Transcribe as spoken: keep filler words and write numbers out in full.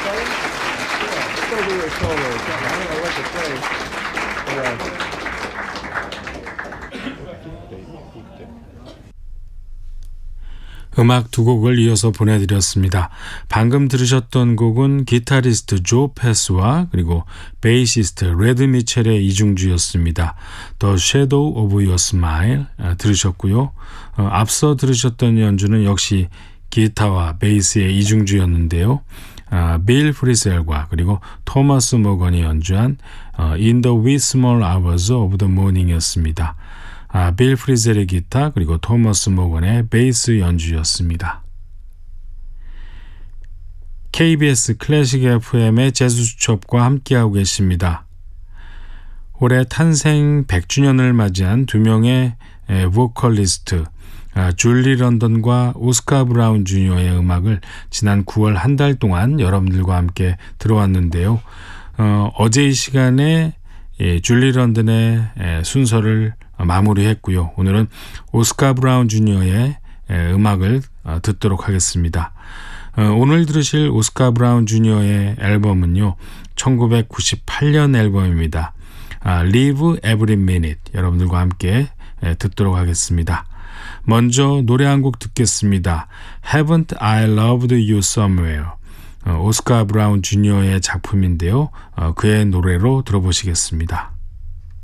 Still do a solo. I don't know what to play. But, uh, 음악 두 곡을 이어서 보내드렸습니다. 방금 들으셨던 곡은 기타리스트 조 패스와 그리고 베이시스트 레드 미첼의 이중주였습니다. The Shadow of Your Smile 들으셨고요. 어, 앞서 들으셨던 연주는 역시 기타와 베이스의 이중주였는데요. 아, 빌 프리셀과 그리고 토마스 모건이 연주한 어, In the Wee Small Hours of the Morning이었습니다. 아, 빌 프리셀의 기타 그리고 토머스 모건의 베이스 연주였습니다. 케이비에스 클래식 에프엠의 재즈수첩과 함께하고 계십니다. 올해 탄생 백 주년을 맞이한 두 명의 에, 보컬리스트 아, 줄리 런던과 오스카 브라운 주니어의 음악을 지난 구월 한 달 동안 여러분들과 함께 들어왔는데요. 어, 어제 이 시간에 예, 줄리 런던의 예, 순서를 마무리했고요. 오늘은 오스카 브라운 주니어의 예, 음악을 어, 듣도록 하겠습니다. 어, 오늘 들으실 오스카 브라운 주니어의 앨범은요. 천구백구십팔 년 앨범입니다. 아, Live Every Minute 여러분들과 함께 예, 듣도록 하겠습니다. 먼저 노래 한 곡 듣겠습니다. Haven't I Loved You Somewhere 어, 오스카 브라운 주니어의 작품인데요. 어, 그의 노래로 들어보시겠습니다.